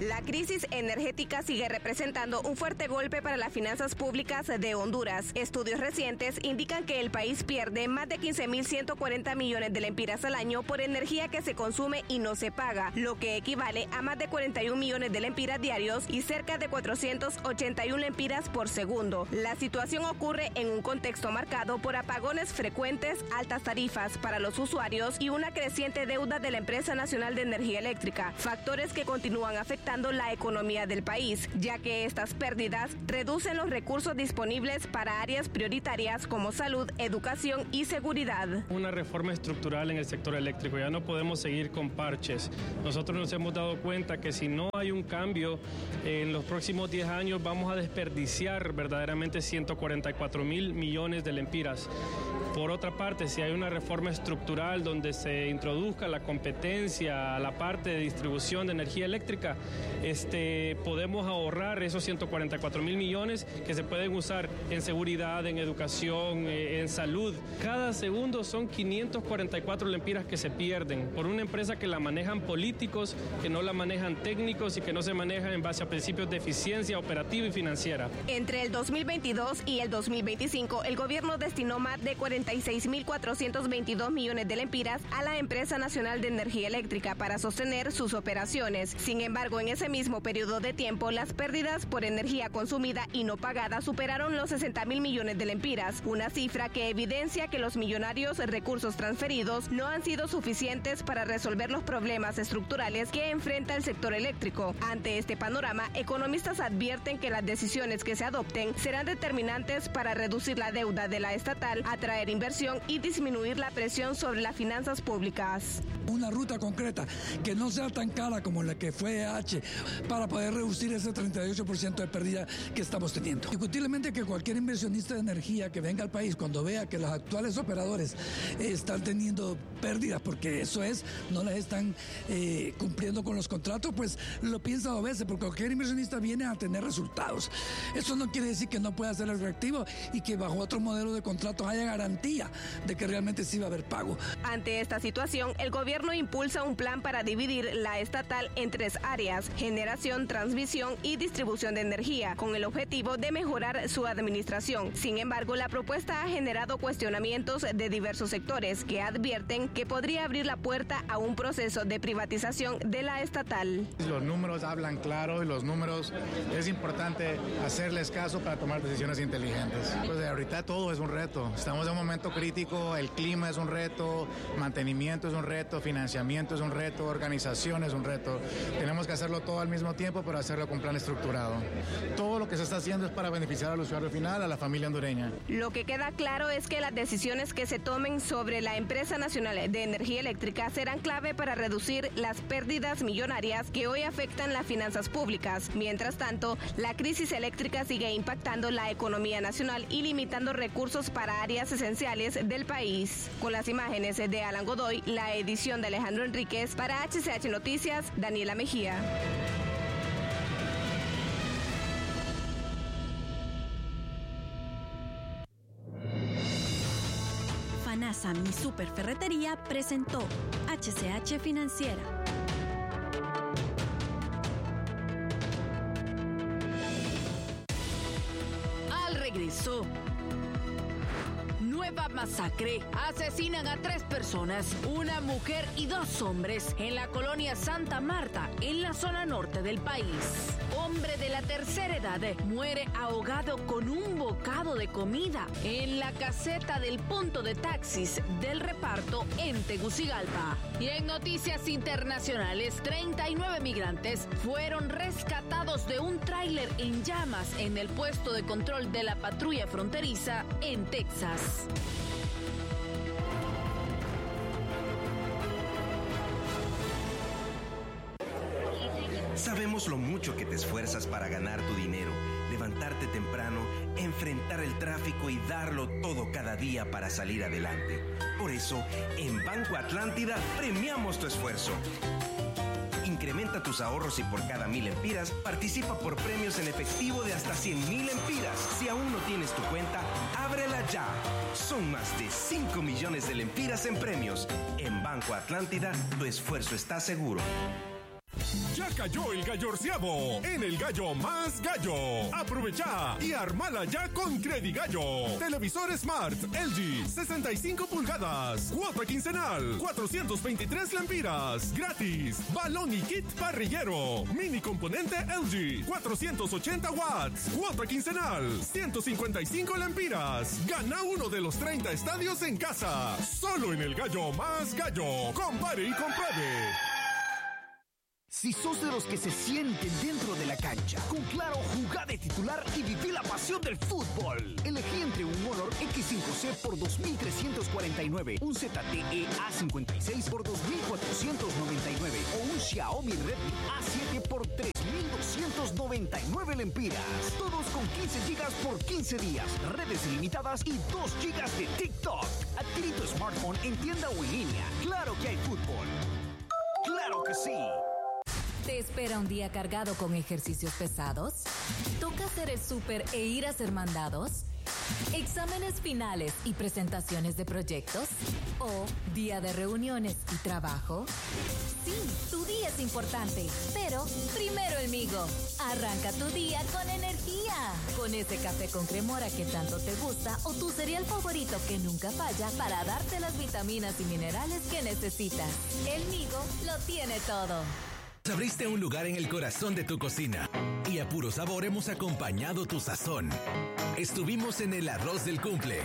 La crisis energética sigue representando un fuerte golpe para las finanzas públicas de Honduras. Estudios recientes indican que el país pierde más de 15.140 millones de lempiras al año por energía que se consume y no se paga, lo que equivale a más de 41 millones de lempiras diarios y cerca de 481 lempiras por segundo. La situación ocurre en un contexto marcado por apagones frecuentes, altas tarifas para los usuarios y una creciente deuda de la Empresa Nacional de Energía Eléctrica, factores que continúan afectando la economía del país, ya que estas pérdidas reducen los recursos disponibles para áreas prioritarias como salud, educación y seguridad. Una reforma estructural en el sector eléctrico, ya no podemos seguir con parches. Nosotros nos hemos dado cuenta que si no hay un cambio, en los próximos 10 años vamos a desperdiciar verdaderamente 144.000 millones de lempiras. Por otra parte, si hay una reforma estructural donde se introduzca la competencia a la parte de distribución de energía eléctrica, podemos ahorrar esos 144.000 millones que se pueden usar en seguridad, en educación, en salud. Cada segundo son 544 lempiras que se pierden por una empresa que la manejan políticos, que no la manejan técnicos y que no se manejan en base a principios de eficiencia operativa y financiera. Entre el 2022 y el 2025, el gobierno destinó más de 46.422 millones de lempiras a la Empresa Nacional de Energía Eléctrica para sostener sus operaciones. Sin embargo, en ese mismo periodo de tiempo, las pérdidas por energía consumida y no pagada superaron los 60.000 millones de lempiras, una cifra que evidencia que los millonarios recursos transferidos no han sido suficientes para resolver los problemas estructurales que enfrenta el sector eléctrico. Ante este panorama, economistas advierten que las decisiones que se adopten serán determinantes para reducir la deuda de la estatal, atraer inversión y disminuir la presión sobre las finanzas públicas. Una ruta concreta que no sea tan cara como la que fue H para poder reducir ese 38% de pérdida que estamos teniendo. Indiscutiblemente que cualquier inversionista de energía que venga al país, cuando vea que los actuales operadores están teniendo pérdidas, porque eso es, no las están cumpliendo con los contratos, pues lo piensa dos veces, porque cualquier inversionista viene a tener resultados. Eso no quiere decir que no pueda ser atractivo y que bajo otro modelo de contratos haya garantía de que realmente sí va a haber pago. Ante esta situación, el gobierno impulsa un plan para dividir la estatal en 3 áreas: generación, transmisión y distribución de energía, con el objetivo de mejorar su administración. Sin embargo, la propuesta ha generado cuestionamientos de diversos sectores que advierten que podría abrir la puerta a un proceso de privatización de la estatal. Los números hablan claro y los números es importante hacerles caso para tomar decisiones inteligentes. Pues ahorita todo es un reto. Estamos en un momento crítico, el clima es un reto, mantenimiento es un reto, financiamiento es un reto, organización es un reto. Tenemos que hacerlo todo al mismo tiempo, pero hacerlo con plan estructurado. Todo lo que se está haciendo es para beneficiar al usuario final, a la familia hondureña. Lo que queda claro es que las decisiones que se tomen sobre la Empresa Nacional de Energía Eléctrica serán clave para reducir las pérdidas millonarias que hoy afectan las finanzas públicas. Mientras tanto, la crisis eléctrica sigue impactando la economía nacional y limitando recursos para áreas esenciales del país. Con las imágenes de Alan Godoy, la edición de Alejandro Enríquez, para HCH Noticias, Daniela Mejía. FANASA Mi Super Ferretería presentó HCH Financiera. Al regreso, nueva masacre. Asesinan a 3 personas, una mujer y 2 hombres en la colonia Santa Marta, en la zona norte del país. Hombre de la tercera edad muere ahogado con un bocado de comida en la caseta del punto de taxis del reparto en Tegucigalpa. Y en noticias internacionales, 39 migrantes fueron rescatados de un tráiler en llamas en el puesto de control de la patrulla fronteriza en Texas. Sabemos lo mucho que te esfuerzas para ganar tu dinero, levantarte temprano, enfrentar el tráfico y darlo todo cada día para salir adelante. Por eso, en Banco Atlántida premiamos tu esfuerzo. Incrementa tus ahorros y por cada 1,000 lempiras participa por premios en efectivo de hasta 100,000 lempiras. Si aún no tienes tu cuenta, ábrela ya. Son más de 5 millones de lempiras en premios. En Banco Atlántida, tu esfuerzo está seguro. Ya Ya cayó el gallorceavo en el Gallo Más Gallo. Aprovecha y armala ya con Credigallo. Televisor Smart LG 65 pulgadas. Cuota quincenal 423 lempiras. Gratis. Balón y kit parrillero. Mini componente LG 480 watts. Cuota quincenal 155 lempiras. Gana uno de los 30 estadios en casa. Solo en el Gallo Más Gallo. Compare y compruebe. Si sos de los que se sienten dentro de la cancha, con Claro, jugá de titular y viví la pasión del fútbol. Elegí entre un Honor X5C por 2.349, un ZTE A56 por 2.499 o un Xiaomi Redmi A7 por 3.299 lempiras. Todos con 15 gigas por 15 días, redes ilimitadas y 2 gigas de TikTok. Adquirí tu smartphone en tienda o en línea. Claro que hay fútbol. ¡Claro que sí! ¿Te espera un día cargado con ejercicios pesados? ¿Toca hacer el súper e ir a hacer mandados? ¿Exámenes finales y presentaciones de proyectos? ¿O día de reuniones y trabajo? Sí, tu día es importante, pero primero el Migo. Arranca tu día con energía. Con ese café con cremora que tanto te gusta o tu cereal favorito que nunca falla para darte las vitaminas y minerales que necesitas. El Migo lo tiene todo. Abriste un lugar en el corazón de tu cocina y a puro sabor hemos acompañado tu sazón. Estuvimos en el arroz del cumple,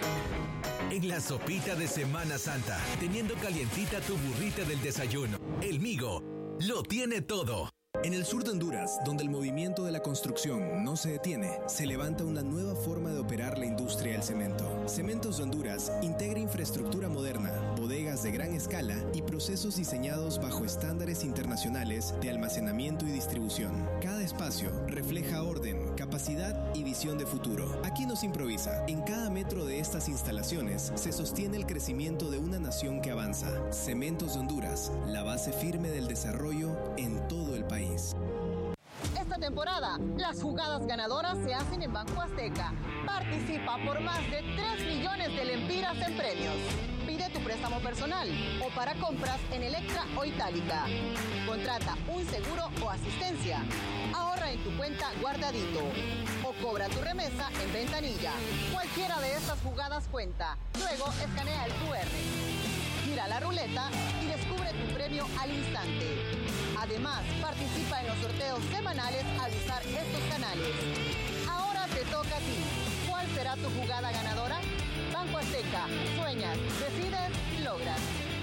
en la sopita de Semana Santa, teniendo calientita tu burrita del desayuno. El Migo lo tiene todo. En el sur de Honduras, donde el movimiento de la construcción no se detiene, se levanta una nueva forma de operar la industria del cemento. Cementos de Honduras integra infraestructura moderna, bodegas de gran escala y procesos diseñados bajo estándares internacionales de almacenamiento y distribución. Cada espacio refleja orden, capacidad y visión de futuro. Aquí no se improvisa. En cada metro de estas instalaciones se sostiene el crecimiento de una nación que avanza. Cementos de Honduras, la base firme del desarrollo en todo el país. Esta temporada, las jugadas ganadoras se hacen en Banco Azteca. Participa por más de 3 millones de lempiras en premios. Pide tu préstamo personal o para compras en Electra o Itálica. Contrata un seguro o asistencia. Ahorra en tu cuenta Guardadito o cobra tu remesa en Ventanilla. Cualquiera de estas jugadas cuenta. Luego escanea el QR. Gira la ruleta y descubre tu premio al instante. Además, participa en los sorteos semanales al usar estos canales. Ahora te toca a ti. ¿Cuál será tu jugada ganadora? Banco Azteca. Sueñas, decides, logras.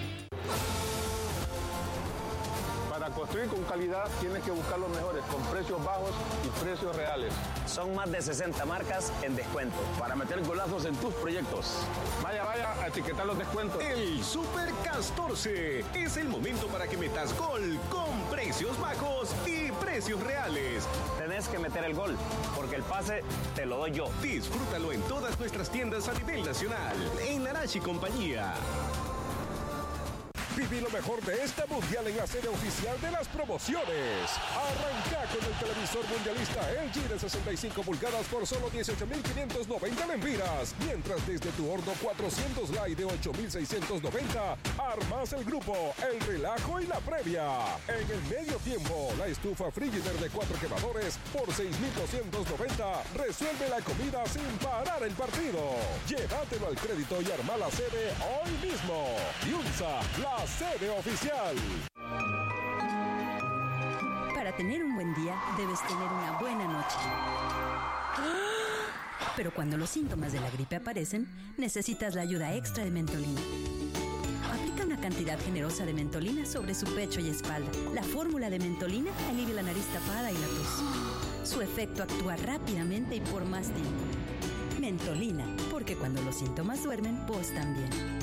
Para construir con calidad tienes que buscar los mejores, con precios bajos y precios reales. Son más de 60 marcas en descuento. Para meter golazos en tus proyectos. Vaya a etiquetar los descuentos. El Super Castorce es el momento para que metas gol con precios bajos y precios reales. Tenés que meter el gol, porque el pase te lo doy yo. Disfrútalo en todas nuestras tiendas a nivel nacional. En Larache y compañía. Viví lo mejor de esta mundial en la sede oficial de las promociones. Arranca con el televisor mundialista LG de 65 pulgadas por solo 18.590 lempiras. Mientras desde tu horno 400 Light de 8.690 armas el grupo, el relajo y la previa. En el medio tiempo, la estufa Frigidaire de 4 quemadores por 6.290 resuelve la comida sin parar el partido. Llévatelo al crédito y arma la sede hoy mismo. Yunza, la sede oficial. Para tener un buen día, debes tener una buena noche. Pero cuando los síntomas de la gripe aparecen, necesitas la ayuda extra de Mentolina. Aplica una cantidad generosa de Mentolina sobre su pecho y espalda. La fórmula de Mentolina alivia la nariz tapada y la tos. Su efecto actúa rápidamente y por más tiempo. Mentolina, porque cuando los síntomas duermen, vos también.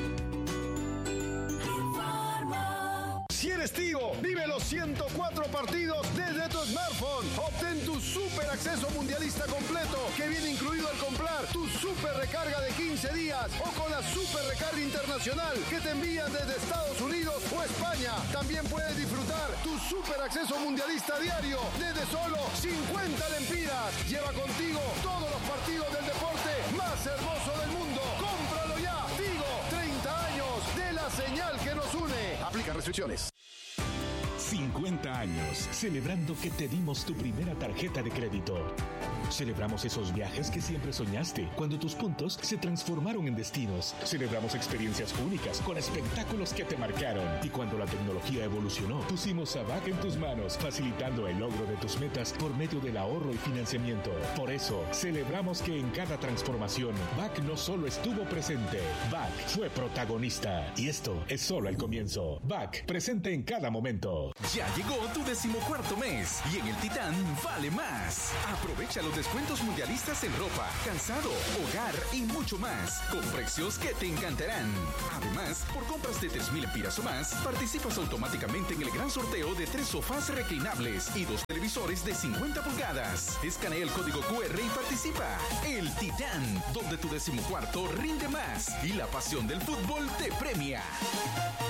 Si eres Tigo, vive los 104 partidos desde tu smartphone. Obtén tu super acceso mundialista completo, que viene incluido al comprar tu super recarga de 15 días o con la super recarga internacional que te envían desde Estados Unidos o España. También puedes disfrutar tu super acceso mundialista diario desde solo 50 lempiras. Lleva contigo todos los partidos del deporte más hermoso del mundo. ¡Cómpralo ya! Tigo, 30 años de la señal que nos une. Aplica restricciones. 50 años, celebrando que te dimos tu primera tarjeta de crédito. Celebramos esos viajes que siempre soñaste, cuando tus puntos se transformaron en destinos. Celebramos experiencias únicas con espectáculos que te marcaron. Y cuando la tecnología evolucionó, pusimos a BAC en tus manos, facilitando el logro de tus metas por medio del ahorro y financiamiento. Por eso, celebramos que en cada transformación, BAC no solo estuvo presente, BAC fue protagonista. Y esto es solo el comienzo. BAC, presente en cada momento. Ya llegó tu 14º mes y en el Titán vale más. Aprovecha los descuentos mundialistas en ropa, calzado, hogar y mucho más, con precios que te encantarán. Además, por compras de 3,000 lempiras o más, participas automáticamente en el gran sorteo de 3 sofás reclinables y 2 televisores de 50 pulgadas. Escanea el código QR y participa. El Titán, donde tu 14º rinde más y la pasión del fútbol te premia.